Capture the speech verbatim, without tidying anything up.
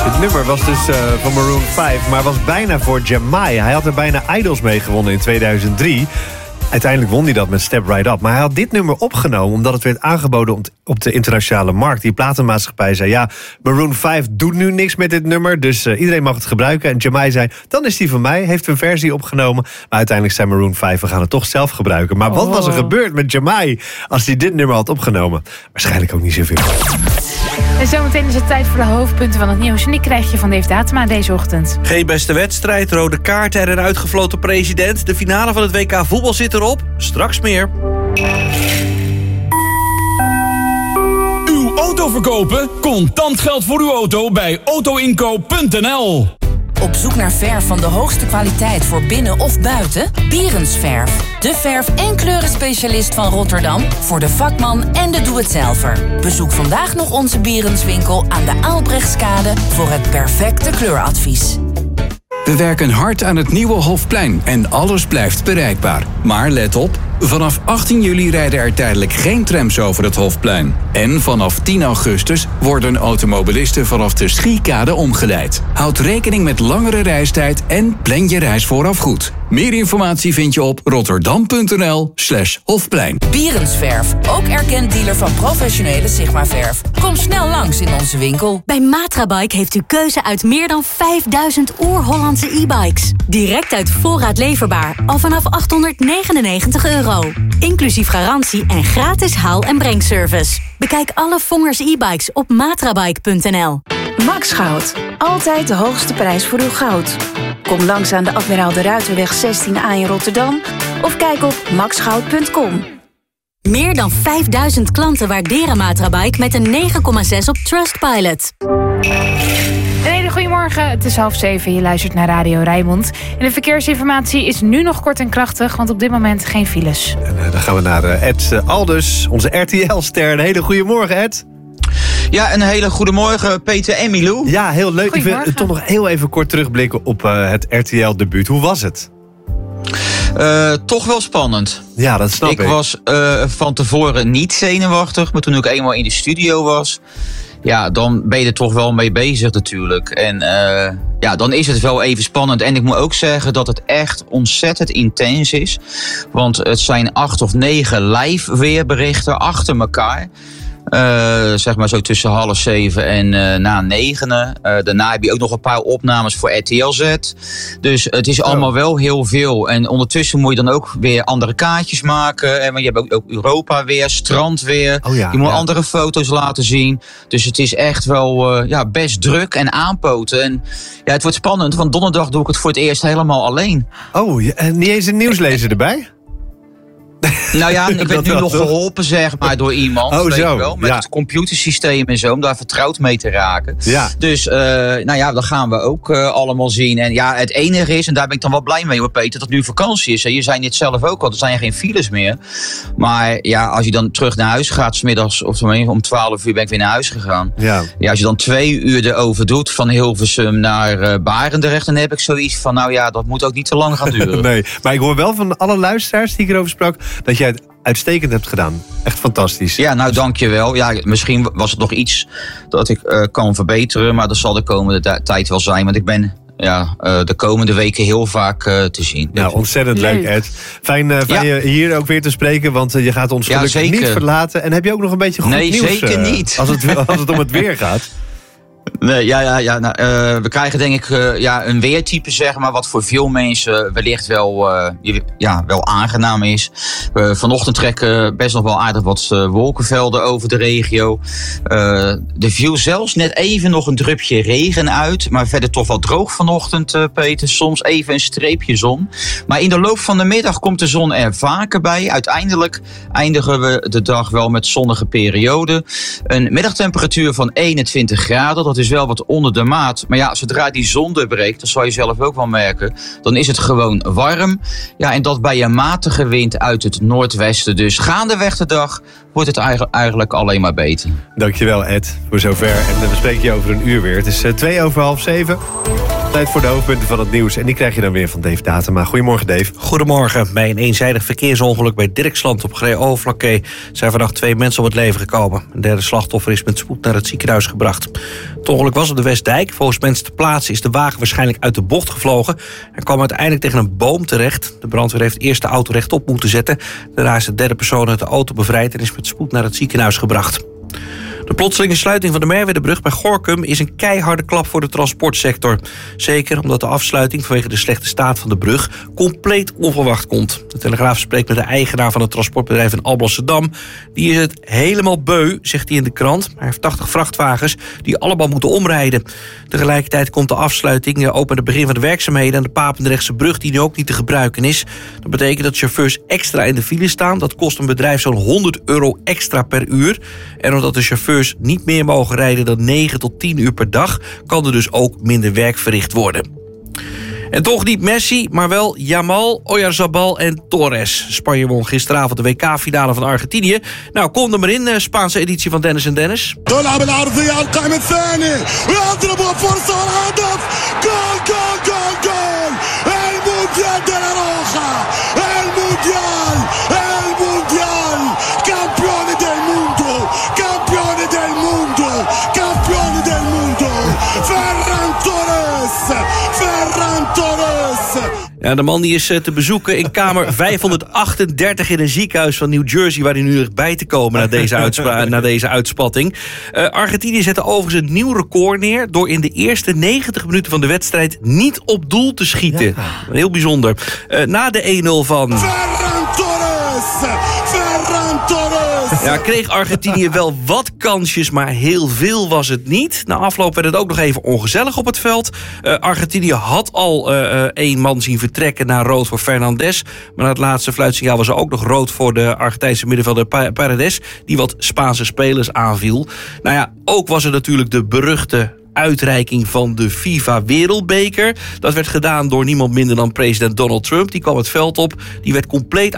Het nummer was dus uh, van Maroon vijf, maar was bijna voor Jamai. Hij had er bijna Idols mee gewonnen in tweeduizend drie. Uiteindelijk won hij dat met Step Right Up. Maar hij had dit nummer opgenomen omdat het werd aangeboden op de internationale markt. Die platenmaatschappij zei, ja, Maroon vijf doet nu niks met dit nummer, dus uh, iedereen mag het gebruiken. En Jamai zei, dan is die van mij, heeft een versie opgenomen. Maar uiteindelijk zei Maroon vijf, we gaan het toch zelf gebruiken. Maar wat oh. was er gebeurd met Jamai als hij dit nummer had opgenomen? Waarschijnlijk ook niet zoveel. En zometeen is het tijd voor de hoofdpunten van het nieuws. En die krijg je van Dave Datema deze ochtend. Geen beste wedstrijd, rode kaarten en een uitgefloten president. De finale van het W K voetbal zit erop. Straks meer. Uw auto verkopen? Contant geld voor uw auto bij auto inkoop punt n l. Op zoek naar verf van de hoogste kwaliteit voor binnen of buiten? Bierensverf. De verf- en kleurenspecialist van Rotterdam voor de vakman en de doe-het-zelver. Bezoek vandaag nog onze Bierenswinkel aan de Aalbrechtskade voor het perfecte kleuradvies. We werken hard aan het nieuwe Hofplein en alles blijft bereikbaar. Maar let op, vanaf achttien juli rijden er tijdelijk geen trams over het Hofplein. En vanaf tien augustus worden automobilisten vanaf de Schiekade omgeleid. Houd rekening met langere reistijd en plan je reis vooraf goed. Meer informatie vind je op rotterdam punt n l slash Hofplein. Bierensverf, ook erkend dealer van professionele Sigma-verf. Kom snel langs in onze winkel. Bij Matrabike heeft u keuze uit meer dan vijfduizend oer-Hollandse e-bikes. Direct uit voorraad leverbaar, al vanaf achthonderdnegenennegentig euro. Inclusief garantie en gratis haal- en brengservice. Bekijk alle Vongers e-bikes op matrabike punt n l. Max Goud. Altijd de hoogste prijs voor uw goud. Kom langs aan de Admiraal de Ruiterweg zestien A in Rotterdam of kijk op max goud punt com. Meer dan vijfduizend klanten waarderen Matrabike met een negen komma zes op Trustpilot. Een hele goedemorgen, het is half zeven, je luistert naar Radio Rijnmond. En de verkeersinformatie is nu nog kort en krachtig, want op dit moment geen files. En uh, dan gaan we naar uh, Ed uh, Aldus, onze R T L-ster. Een hele goede morgen, Ed. Ja, een hele goede morgen, Peter en Milou. Ja, heel leuk. Ik wil toch nog heel even kort terugblikken op uh, het R T L-debuut. Hoe was het? Uh, toch wel spannend. Ja, dat snap ik. Ik was uh, van tevoren niet zenuwachtig, maar toen ik eenmaal in de studio was, ja, dan ben je er toch wel mee bezig natuurlijk. En uh, ja, dan is het wel even spannend. En ik moet ook zeggen dat het echt ontzettend intens is. Want het zijn acht of negen live weerberichten achter elkaar. Uh, zeg maar zo tussen half zeven en uh, na negenen. Uh, daarna heb je ook nog een paar opnames voor R T L Z. Dus het is allemaal wel heel veel. En ondertussen moet je dan ook weer andere kaartjes maken. En je hebt ook, ook Europa weer, strand weer. Oh ja, je moet ja. andere foto's laten zien. Dus het is echt wel uh, ja, best druk en aanpoten. En ja, het wordt spannend, want donderdag doe ik het voor het eerst helemaal alleen. Oh, en niet eens een nieuwslezer erbij? Nou ja, ik werd nu nog toch? geholpen, zeg maar, door iemand. Oh, weet zo. je wel, met ja. het computersysteem en zo, om daar vertrouwd mee te raken. Ja. Dus, uh, nou ja, dat gaan we ook uh, allemaal zien. En ja, het enige is, en daar ben ik dan wel blij mee hoor, Peter, dat nu vakantie is. Hè. Je zei net zelf ook al, er zijn geen files meer. Maar ja, als je dan terug naar huis gaat, 's middags of om twaalf uur ben ik weer naar huis gegaan. Ja. Ja, als je dan twee uur erover doet, van Hilversum naar uh, Barendrecht, dan heb ik zoiets van, nou ja, dat moet ook niet te lang gaan duren. Nee, maar ik hoor wel van alle luisteraars die ik erover sprak, dat jij het uitstekend hebt gedaan. Echt fantastisch. Ja, nou dankjewel. Ja, misschien was het nog iets dat ik uh, kan verbeteren, maar dat zal de komende t- tijd wel zijn. Want ik ben ja, uh, de komende weken heel vaak uh, te zien. Nou, ontzettend leuk, leuk Ed. Fijn, uh, fijn ja. je hier ook weer te spreken, want uh, je gaat ons gelukkig ja, niet verlaten. En heb je ook nog een beetje goed nee, nieuws? Nee, zeker uh, niet. Als het, als het om het weer gaat. Nee, ja, ja, ja. Nou, uh, we krijgen denk ik uh, ja, een weertype, zeg maar, wat voor veel mensen wellicht wel, uh, ja, wel aangenaam is. Uh, vanochtend trekken best nog wel aardig wat uh, wolkenvelden over de regio. Uh, er viel zelfs net even nog een drupje regen uit, maar verder toch wel droog vanochtend, uh, Peter. Soms even een streepje zon. Maar in de loop van de middag komt de zon er vaker bij. Uiteindelijk eindigen we de dag wel met zonnige perioden. Een middagtemperatuur van eenentwintig graden, dat is wel wat onder de maat. Maar ja, zodra die zon doorbreekt, dat zal je zelf ook wel merken, dan is het gewoon warm. Ja, en dat bij een matige wind uit het noordwesten. Dus gaandeweg de dag wordt het eigenlijk alleen maar beter. Dankjewel Ed, voor zover. En we spreken je over een uur weer. Het is twee over half zeven. Tijd voor de hoofdpunten van het nieuws. En die krijg je dan weer van Dave Datema. Goedemorgen, Dave. Goedemorgen. Bij een eenzijdig verkeersongeluk bij Dirksland op Gree-Overflakkee zijn vannacht twee mensen om het leven gekomen. Een derde slachtoffer is met spoed naar het ziekenhuis gebracht. Het ongeluk was op de Westdijk. Volgens mensen ter plaatse is de wagen waarschijnlijk uit de bocht gevlogen en kwam uiteindelijk tegen een boom terecht. De brandweer heeft eerst de auto rechtop moeten zetten. Daarna is de derde persoon uit de auto bevrijd en is met spoed naar het ziekenhuis gebracht. De plotselinge sluiting van de Merwedebrug bij Gorinchem is een keiharde klap voor de transportsector. Zeker omdat de afsluiting vanwege de slechte staat van de brug compleet onverwacht komt. De Telegraaf spreekt met de eigenaar van het transportbedrijf in Alblasserdam. Die is het helemaal beu, zegt hij in de krant. Hij heeft tachtig vrachtwagens die allemaal moeten omrijden. Tegelijkertijd komt de afsluiting ook met het begin van de werkzaamheden aan de Papendrechtse brug die nu ook niet te gebruiken is. Dat betekent dat chauffeurs extra in de file staan. Dat kost een bedrijf zo'n honderd euro extra per uur. En omdat de chauffeurs niet meer mogen rijden dan negen tot tien uur per dag, kan er dus ook minder werk verricht worden. En toch niet Messi, maar wel Yamal, Oyarzabal en Torres. Spanje won gisteravond de W K-finale van Argentinië. Nou, kom er maar in, de Spaanse editie van Dennis en Dennis. Ja, de man die is te bezoeken in kamer vijfhonderdachtendertig in een ziekenhuis van New Jersey, waar hij nu ligt bij te komen na deze, uitspra- na deze uitspatting. Uh, Argentinië zette overigens een nieuw record neer door in de eerste negentig minuten van de wedstrijd niet op doel te schieten. Ja. Heel bijzonder. Uh, na de één nul van Ferran Torres! Ferran Torres! Ja, kreeg Argentinië wel wat kansjes, maar heel veel was het niet. Na afloop werd het ook nog even ongezellig op het veld. Uh, Argentinië had al uh, uh, één man zien vertrekken naar rood voor Fernandes. Maar na het laatste fluitsignaal was er ook nog rood voor de Argentijnse middenvelder Paredes, die wat Spaanse spelers aanviel. Nou ja, ook was er natuurlijk de beruchte uitreiking van de FIFA Wereldbeker. Dat werd gedaan door niemand minder dan president Donald Trump. Die kwam het veld op. Die werd compleet